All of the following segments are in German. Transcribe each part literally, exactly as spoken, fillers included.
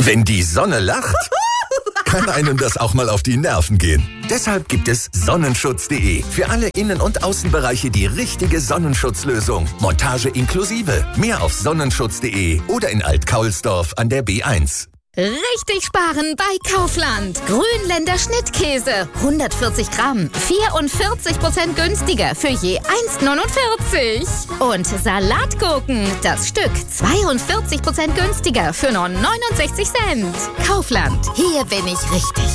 Wenn die Sonne lacht, kann einem das auch mal auf die Nerven gehen. Deshalb gibt es Sonnenschutz punkt de. Für alle Innen- und Außenbereiche die richtige Sonnenschutzlösung. Montage inklusive. Mehr auf Sonnenschutz punkt de oder in Alt-Kaulsdorf an der B eins. Richtig sparen bei Kaufland. Grünländer Schnittkäse. hundertvierzig Gramm. vierundvierzig Prozent günstiger für je eins neunundvierzig. Und Salatgurken. Das Stück zweiundvierzig Prozent günstiger für nur neunundsechzig Cent. Kaufland. Hier bin ich richtig.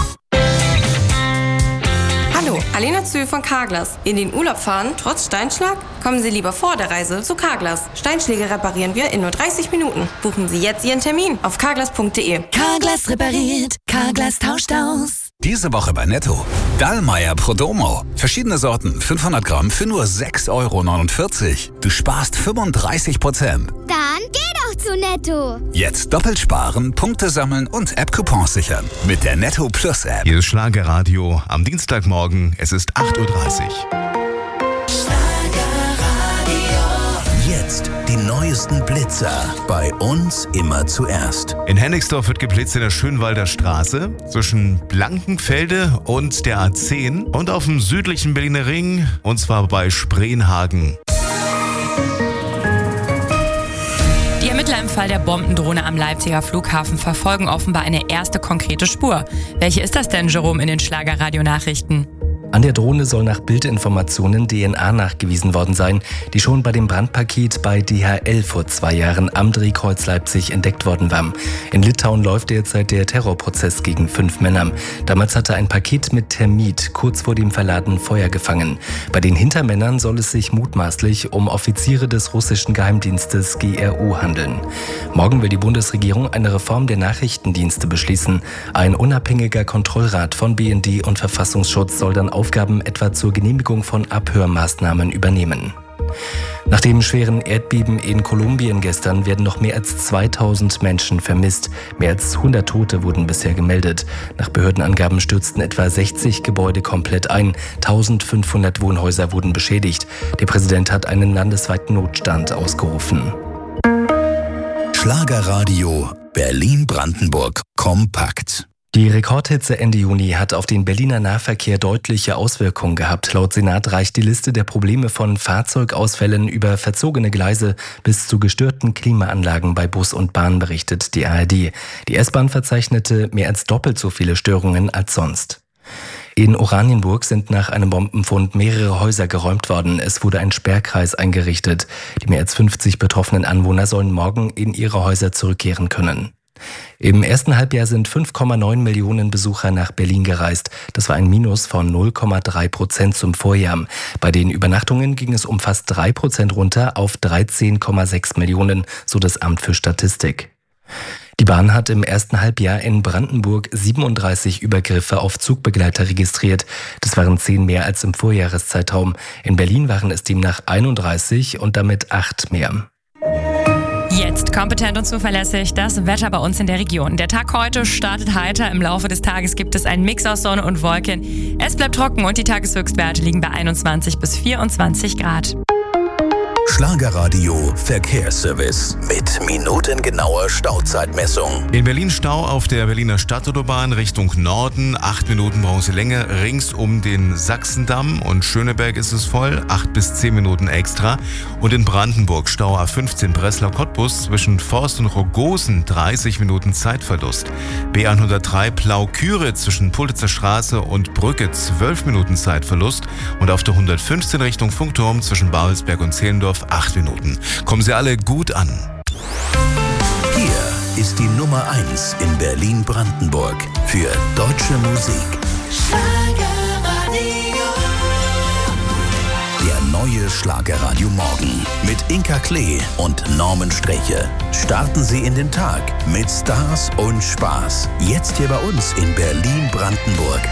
Hallo, Alena Zühl von Carglass. In den Urlaub fahren, trotz Steinschlag? Kommen Sie lieber vor der Reise zu Carglass. Steinschläge reparieren wir in nur dreißig Minuten. Buchen Sie jetzt Ihren Termin auf carglass punkt de. Carglass repariert, Carglass tauscht aus. Diese Woche bei Netto. Dallmayr Prodomo. Verschiedene Sorten, fünfhundert Gramm für nur sechs Euro neunundvierzig. Du sparst fünfunddreißig Prozent. Dann geh doch zu Netto. Jetzt doppelt sparen, Punkte sammeln und App-Coupons sichern. Mit der Netto Plus App. Hier ist Schlagerradio am Dienstagmorgen. Es ist acht Uhr dreißig. Jetzt die neuesten Blitzer. Bei uns immer zuerst. In Hennigsdorf wird geblitzt in der Schönwalder Straße zwischen Blankenfelde und der A zehn und auf dem südlichen Berliner Ring, und zwar bei Spreenhagen. Die Ermittler im Fall der Bombendrohne am Leipziger Flughafen verfolgen offenbar eine erste konkrete Spur. Welche ist das denn, Jerome, in den Schlagerradio-Nachrichten? An der Drohne soll nach Bildinformationen D N A nachgewiesen worden sein, die schon bei dem Brandpaket bei D H L vor zwei Jahren am Drehkreuz Leipzig entdeckt worden war. In Litauen läuft derzeit der Terrorprozess gegen fünf Männer. Damals hatte ein Paket mit Termit kurz vor dem Verladen Feuer gefangen. Bei den Hintermännern soll es sich mutmaßlich um Offiziere des russischen Geheimdienstes G R U handeln. Morgen will die Bundesregierung eine Reform der Nachrichtendienste beschließen. Ein unabhängiger Kontrollrat von B N D und Verfassungsschutz soll dann Aufgaben etwa zur Genehmigung von Abhörmaßnahmen übernehmen. Nach dem schweren Erdbeben in Kolumbien gestern werden noch mehr als zweitausend Menschen vermisst. Mehr als hundert Tote wurden bisher gemeldet. Nach Behördenangaben stürzten etwa sechzig Gebäude komplett ein. eintausendfünfhundert Wohnhäuser wurden beschädigt. Der Präsident hat einen landesweiten Notstand ausgerufen. Schlagerradio Berlin-Brandenburg kompakt. Die Rekordhitze Ende Juni hat auf den Berliner Nahverkehr deutliche Auswirkungen gehabt. Laut Senat reicht die Liste der Probleme von Fahrzeugausfällen über verzogene Gleise bis zu gestörten Klimaanlagen bei Bus und Bahn, berichtet die A R D. Die S-Bahn verzeichnete mehr als doppelt so viele Störungen als sonst. In Oranienburg sind nach einem Bombenfund mehrere Häuser geräumt worden. Es wurde ein Sperrkreis eingerichtet. Die mehr als fünfzig betroffenen Anwohner sollen morgen in ihre Häuser zurückkehren können. Im ersten Halbjahr sind fünf Komma neun Millionen Besucher nach Berlin gereist. Das war ein Minus von null Komma drei Prozent zum Vorjahr. Bei den Übernachtungen ging es um fast drei Prozent runter auf dreizehn Komma sechs Millionen, so das Amt für Statistik. Die Bahn hat im ersten Halbjahr in Brandenburg siebenunddreißig Übergriffe auf Zugbegleiter registriert. Das waren zehn mehr als im Vorjahreszeitraum. In Berlin waren es demnach einunddreißig und damit acht mehr. Jetzt kompetent und zuverlässig das Wetter bei uns in der Region. Der Tag heute startet heiter. Im Laufe des Tages gibt es einen Mix aus Sonne und Wolken. Es bleibt trocken und die Tageshöchstwerte liegen bei einundzwanzig bis vierundzwanzig Grad. Schlagerradio Verkehrsservice mit minutengenauer Stauzeitmessung. In Berlin Stau auf der Berliner Stadtautobahn Richtung Norden. Acht Minuten brauchen Sie länger. Rings um den Sachsendamm und Schöneberg ist es voll. Acht bis zehn Minuten extra. Und in Brandenburg Stau A fünfzehn Breslau-Cottbus zwischen Forst und Rogosen. dreißig Minuten Zeitverlust. B hundertdrei Plau-Küre zwischen Pulitzer Straße und Brücke. zwölf Minuten Zeitverlust. Und auf der hundertfünfzehn Richtung Funkturm zwischen Babelsberg und Zehlendorf acht Minuten. Kommen Sie alle gut an. Hier ist die Nummer eins in Berlin-Brandenburg für deutsche Musik. Schlagerradio. Der neue Schlagerradio Morgen mit Inka Klee und Norman Streche. Starten Sie in den Tag mit Stars und Spaß. Jetzt hier bei uns in Berlin-Brandenburg.